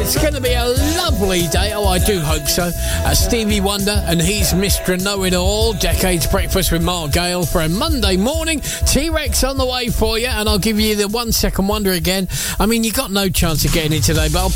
It's going to be a lovely day. Oh, I do hope so. Stevie Wonder and he's Mr. Know-It-All. Decades Breakfast with Mark Gale for a Monday morning. T-Rex on the way for you, and I'll give you the 1 second wonder again. I mean, you got no chance of getting it today, but I'll